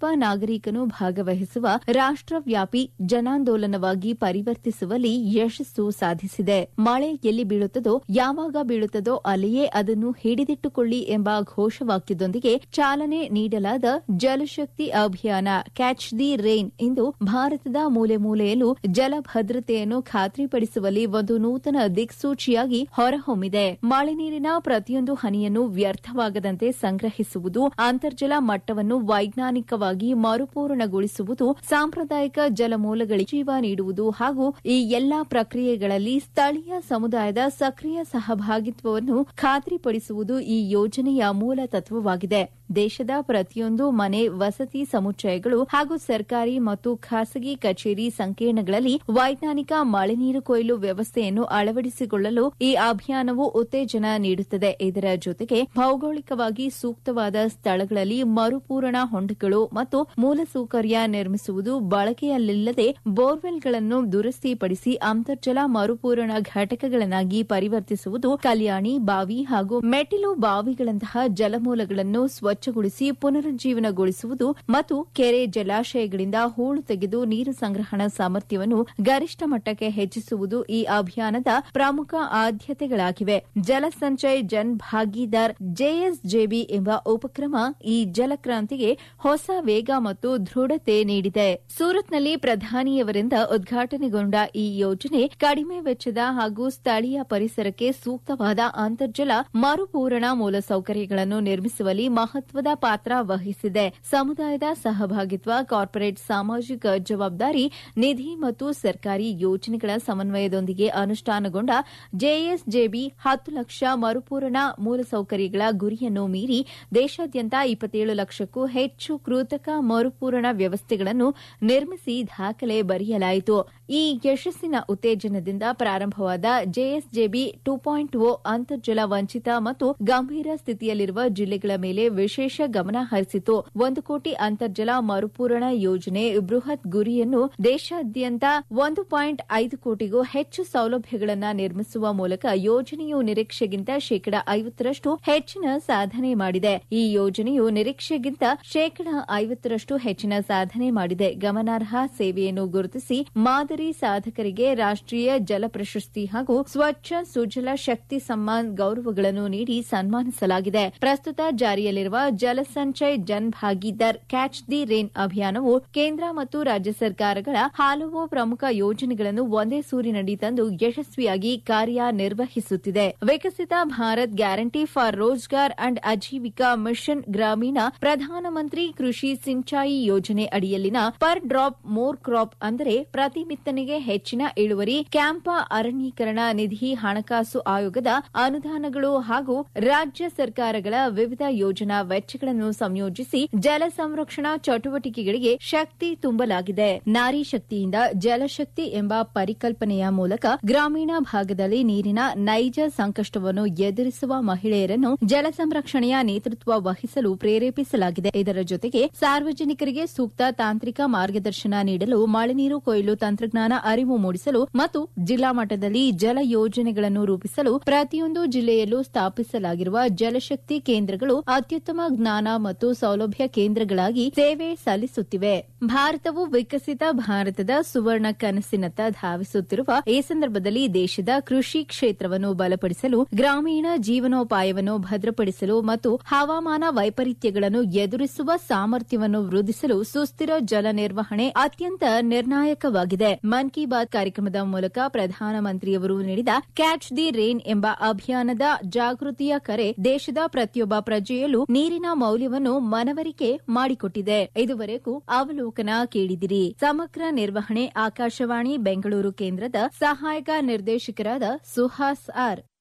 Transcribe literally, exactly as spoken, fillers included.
ಪ್ರತಿಯೊಬ್ಬ ನಾಗರಿಕನು ಭಾಗವಹಿಸುವ ರಾಷ್ಟವ್ಯಾಪಿ ಜನಾಂದೋಲನವಾಗಿ ಪರಿವರ್ತಿಸುವಲ್ಲಿ ಯಶಸ್ಸು ಸಾಧಿಸಿದೆ. ಮಳೆ ಎಲ್ಲಿ ಬೀಳುತ್ತದೋ, ಯಾವಾಗ ಬೀಳುತ್ತದೋ ಅಲ್ಲಿಯೇ ಅದನ್ನು ಹಿಡಿದಿಟ್ಟುಕೊಳ್ಳಿ ಎಂಬ ಘೋಷವಾಕ್ಯದೊಂದಿಗೆ ಚಾಲನೆ ನೀಡಲಾದ ಜಲಶಕ್ತಿ ಅಭಿಯಾನ ಕ್ಯಾಚ್ ದಿ ರೈನ್ ಇಂದು ಭಾರತದ ಮೂಲೆ ಮೂಲೆಯಲ್ಲೂ ಜಲ ಭದ್ರತೆಯನ್ನು ಖಾತ್ರಿಪಡಿಸುವಲ್ಲಿ ಒಂದು ನೂತನ ದಿಕ್ಸೂಚಿಯಾಗಿ ಹೊರಹೊಮ್ಮಿದೆ. ಮಳೆ ನೀರಿನ ಪ್ರತಿಯೊಂದು ಹನಿಯನ್ನು ವ್ಯರ್ಥವಾಗದಂತೆ ಸಂಗ್ರಹಿಸುವುದು, ಅಂತರ್ಜಲ ಮಟ್ಟವನ್ನು ವೈಜ್ಞಾನಿಕವಾಗಿ ಮರುಪೂರಣಗೊಳಿಸುವುದು, ಸಾಂಪ್ರದಾಯಿಕ ಜಲಮೂಲಗಳಿಗೆ ಜೀವ ನೀಡುವುದು ಹಾಗೂ ಈ ಎಲ್ಲಾ ಪ್ರಕ್ರಿಯೆಗಳಲ್ಲಿ ಸ್ಥಳೀಯ ಸಮುದಾಯದ ಸಕ್ರಿಯ ಸಹಭಾಗಿತ್ವವನ್ನು ಖಾತ್ರಿಪಡಿಸುವುದು ಈ ಯೋಜನೆಯ ಮೂಲ ತತ್ವವಾಗಿದೆ. ದೇಶದ ಪ್ರತಿಯೊಂದು ಮನೆ, ವಸತಿ ಸಮುಚ್ಚಯಗಳು ಹಾಗೂ ಸರ್ಕಾರಿ ಮತ್ತು ಖಾಸಗಿ ಕಚೇರಿ ಸಂಕೀರ್ಣಗಳಲ್ಲಿ ವೈಜ್ಞಾನಿಕ ಮಳೆನೀರು ಕೊಯ್ಲು ವ್ಯವಸ್ಥೆಯನ್ನು ಅಳವಡಿಸಿಕೊಳ್ಳಲು ಈ ಅಭಿಯಾನವು ಉತ್ತೇಜನ ನೀಡುತ್ತದೆ. ಇದರ ಜೊತೆಗೆ ಭೌಗೋಳಿಕವಾಗಿ ಸೂಕ್ತವಾದ ಸ್ಥಳಗಳಲ್ಲಿ ಮರುಪೂರಣ ಹೊಂಡಗಳು ಮತ್ತು ಮೂಲಸೌಕರ್ಯ ನಿರ್ಮಿಸುವುದು, ಬಳಕೆಯಲ್ಲಿಲ್ಲದೆ ಬೋರ್ವೆಲ್ಗಳನ್ನು ದುರಸ್ತಿಪಡಿಸಿ ಅಂತರ್ಜಲ ಮರುಪೂರಣ ಘಟಕಗಳನ್ನಾಗಿ ಪರಿವರ್ತಿಸುವುದು, ಕಲ್ಯಾಣಿ ಬಾವಿ ಹಾಗೂ ಮೆಟ್ಟಿಲು ಬಾವಿಗಳಂತಹ ಜಲಮೂಲಗಳನ್ನು ಸ್ವಚ್ಛಗೊಳಿಸಿ ಪುನರುಜ್ಜೀವನಗೊಳಿಸುವುದು ಮತ್ತು ಕೆರೆ ಜಲಾಶಯಗಳಿಂದ ಹೂಳು ತೆಗೆದು ನೀರು ಸಂಗ್ರಹಣಾ ಸಾಮರ್ಥ್ಯವನ್ನು ಗರಿಷ್ಠ ಮಟ್ಟಕ್ಕೆ ಹೆಚ್ಚಿಸುವುದು ಈ ಅಭಿಯಾನದ ಪ್ರಮುಖ ಆದ್ಯತೆಗಳಾಗಿವೆ. ಜಲ ಸಂಚಯ್ ಜನ್ ಭಾಗೀದಾರ್ ಜೆಎಸ್ಜೆಬಿ ಎಂಬ ಉಪಕ್ರಮ ಈ ಜಲಕ್ರಾಂತಿಗೆ ಹೊಸ ವೇಗ ಮತ್ತು ದೃಢತೆ ನೀಡಿದೆ. ಸೂರತ್ನಲ್ಲಿ ಪ್ರಧಾನಿಯವರಿಂದ ಉದ್ಘಾಟನೆಗೊಂಡ ಈ ಯೋಜನೆ ಕಡಿಮೆ ವೆಚ್ಚದ ಹಾಗೂ ಸ್ಥಳೀಯ ಪರಿಸರಕ್ಕೆ ಸೂಕ್ತವಾದ ಅಂತರ್ಜಲ ಮರುಪೂರಣ ಮೂಲಸೌಕರ್ಯಗಳನ್ನು ನಿರ್ಮಿಸುವಲ್ಲಿ ಮಹತ್ವದ ಪಾತ್ರ ವಹಿಸಿದೆ. ಸಮುದಾಯದ ಸಹಭಾಗಿತ್ವ, ಕಾರ್ಪೊರೇಟ್ ಸಾಮಾಜಿಕ ಜವಾಬ್ದಾರಿ ನಿಧಿ ಮತ್ತು ಸರ್ಕಾರಿ ಯೋಜನೆಗಳ ಸಮನ್ವಯದೊಂದಿಗೆ ಅನುಷ್ಠಾನಗೊಂಡ ಜೆಎಸ್ಜೆಬಿ ಹತ್ತು ಲಕ್ಷ ಮರುಪೂರಣ ಮೂಲಸೌಕರ್ಯಗಳ ಗುರಿಯನ್ನು ಮೀರಿ ದೇಶಾದ್ಯಂತ ಇಪ್ಪತ್ತೇಳು ಲಕ್ಷಕ್ಕೂ ಹೆಚ್ಚು ಕೃತಕ ಮರುಪೂರಣ ವ್ಯವಸ್ಥೆಗಳನ್ನು ನಿರ್ಮಿಸಿ ದಾಖಲೆ ಬರೆಯಲಾಯಿತು. ಈ ಯಶಸ್ಸಿನ ಉತ್ತೇಜನದಿಂದ ಪ್ರಾರಂಭವಾದ ಜೆಎಸ್ಜೆಬಿ ಟೂ ಪಾಯಿಂಟ್ ಓ ಅಂತರ್ಜಲ ವಂಚಿತ ಮತ್ತು ಗಂಭೀರ ಸ್ಥಿತಿಯಲ್ಲಿರುವ ಜಿಲ್ಲೆಗಳ ಮೇಲೆ ವಿಶೇಷ ಗಮನ ಹರಿಸಿತು. ಒಂದು ಕೋಟಿ ಅಂತರ್ಜಲ ಮರುಪೂರಣ ಯೋಜನೆ ಬೃಹತ್ ಗುರಿಯನ್ನು ದೇಶಾದ್ಯಂತ ಒಂದು ಪಾಯಿಂಟ್ ಐದು ಕೋಟಿಗೂ ಹೆಚ್ಚು ಸೌಲಭ್ಯಗಳನ್ನು ನಿರ್ಮಿಸುವ ಮೂಲಕ ಯೋಜನೆಯು ನಿರೀಕ್ಷೆಗಿಂತ ಶೇಕಡಾ ಐವತ್ತರಷ್ಟು ಹೆಚ್ಚಿನ ಸಾಧನೆ ಮಾಡಿದೆ. ಈ ಯೋಜನೆಯು ನಿರೀಕ್ಷೆಗಿಂತ ಶೇಕಡಾ ಐವತ್ತರಷ್ಟು ಹೆಚ್ಚಿನ ಸಾಧನೆ ಮಾಡಿದೆ. ಗಮನಾರ್ಹ ಸೇವೆಯನ್ನು ಗುರುತಿಸಿ ಮಾದರಿ ಸಾಧಕರಿಗೆ ರಾಷ್ಟೀಯ ಜಲ ಪ್ರಶಸ್ತಿ ಹಾಗೂ ಸ್ವಚ್ಛ ಸುಜಲ ಶಕ್ತಿ ಸಮ್ಮಾನ್ ಗೌರವಗಳನ್ನು ನೀಡಿ ಸನ್ಮಾನಿಸಲಾಗಿದೆ. ಪ್ರಸ್ತುತ ಜಾರಿಯಲ್ಲಿರುವ ಜಲ Sanchay Jan ಭಾಗೀದಾರ್ catch the rain ಅಭಿಯಾನವು ಕೇಂದ್ರ ಮತ್ತು ರಾಜ್ಯ ಸರ್ಕಾರಗಳ ಹಲವು ಪ್ರಮುಖ ಯೋಜನೆಗಳನ್ನು ಒಂದೇ ಸೂರಿನಡಿ ತಂದು ಯಶಸ್ವಿಯಾಗಿ ಕಾರ್ಯನಿರ್ವಹಿಸುತ್ತಿದೆ. ವಿಕಸಿತ Bharat guarantee for Rozgar and Aajeevika mission ಗ್ರಾಮೀಣ ಪ್ರಧಾನಮಂತ್ರಿ ಕೃಷಿ ಸಿಂಚಾಯಿ ಯೋಜನೆ ಅಡಿಯಲ್ಲಿನ ಪರ್ ಡ್ರಾಪ್ ಮೋರ್ ಕ್ರಾಪ್ ಅಂದರೆ ಪ್ರತಿ ಬಿತ್ತನೆಗೆ ಹೆಚ್ಚಿನ ಇಳುವರಿ, ಕ್ಯಾಂಪ ಅರಣ್ಯೀಕರಣ ನಿಧಿ, ಹಣಕಾಸು ಆಯೋಗದ ಅನುದಾನಗಳು ಹಾಗೂ ರಾಜ್ಯ ಸರ್ಕಾರಗಳ ವಿವಿಧ ಯೋಜನಾ ವೆಚ್ಚಗಳನ್ನು ಸಂಯೋಜಿಸಿ ಜಲ ಸಂರಕ್ಷಣಾ ಚಟುವಟಿಕೆಗಳಿಗೆ ಶಕ್ತಿ ತುಂಬಲಾಗಿದೆ. ನಾರಿ ಶಕ್ತಿಯಿಂದ ಜಲಶಕ್ತಿ ಎಂಬ ಪರಿಕಲ್ಪನೆಯ ಮೂಲಕ ಗ್ರಾಮೀಣ ಭಾಗದಲ್ಲಿ ನೀರಿನ ನೈಜ ಸಂಕಷ್ಟವನ್ನು ಎದುರಿಸುವ ಮಹಿಳೆಯರನ್ನು ಜಲ ಸಂರಕ್ಷಣೆಯ ನೇತೃತ್ವ ವಹಿಸಲು ಪ್ರೇರೇಪಿಸಲಾಗಿದೆ. ಇದರ ಜೊತೆಗೆ ಸಾರ್ವಜನಿಕರಿಗೆ ಸೂಕ್ತ ತಾಂತ್ರಿಕ ಮಾರ್ಗದರ್ಶನ ನೀಡಲು, ಮಳೆ ನೀರು ಕೊಯ್ಲು ತಂತ್ರಜ್ಞಾನ ಅರಿವು ಮೂಡಿಸಲು ಮತ್ತು ಜಿಲ್ಲಾ ಮಟ್ಟದಲ್ಲಿ ಜಲ ಯೋಜನೆಗಳನ್ನು ರೂಪಿಸಲು ಪ್ರತಿಯೊಂದು ಜಿಲ್ಲೆಯಲ್ಲೂ ಸ್ಥಾಪಿಸಲಾಗಿರುವ ಜಲಶಕ್ತಿ ಕೇಂದ್ರಗಳು ಅತ್ಯುತ್ತಮ ಜ್ಞಾನ ಮತ್ತು ಸೌಲಭ್ಯ ಕೇಂದ್ರಗಳಾಗಿ ಸೇವೆ ಸಲ್ಲಿಸುತ್ತಿವೆ. ಭಾರತವು ವಿಕಸಿತ ಭಾರತದ ಸುವರ್ಣ ಕನಸಿನತ್ತ ಧಾವಿಸುತ್ತಿರುವ ಈ ಸಂದರ್ಭದಲ್ಲಿ ದೇಶದ ಕೃಷಿ ಕ್ಷೇತ್ರವನ್ನು ಬಲಪಡಿಸಲು, ಗ್ರಾಮೀಣ ಜೀವನೋಪಾಯವನ್ನು ಭದ್ರಪಡಿಸಲು ಮತ್ತು ಹವಾಮಾನ ವೈಪರೀತ್ಯಗಳನ್ನು ಎದುರಿಸುವ ಸಾಮರ್ಥ್ಯವನ್ನು ವೃದ್ಧಿಸಲು ಸುಸ್ಥಿರ ಜಲ ನಿರ್ವಹಣೆ ಅತ್ಯಂತ ನಿರ್ಣಾಯಕವಾಗಿದೆ. ಮನ್ ಕಿ ಬಾತ್ ಕಾರ್ಯಕ್ರಮದ ಮೂಲಕ ಪ್ರಧಾನಮಂತ್ರಿಯವರು ನೀಡಿದ ಕ್ಯಾಚ್ ದಿ ರೈನ್ ಎಂಬ ಅಭಿಯಾನದ ಜಾಗೃತಿಯ ಕರೆ ದೇಶದ ಪ್ರತಿಯೊಬ್ಬ ಪ್ರಜೆಯಲ್ಲೂ ನೀರಿನ ಮೌಲ್ಯವನ್ನು ಮನವರಿಕೆ ಮಾಡಿಕೊಟ್ಟಿದೆ. ಇದುವರೆಗೂ ಅವಲೋಕನ ಕೇಳಿದಿರಿ. ಸಮಗ್ರ ನಿರ್ವಹಣೆ ಆಕಾಶವಾಣಿ ಬೆಂಗಳೂರು ಕೇಂದ್ರದ ಸಹಾಯಕ ನಿರ್ದೇಶಕರಾದ ಸುಹಾಸ್ ಆರ್.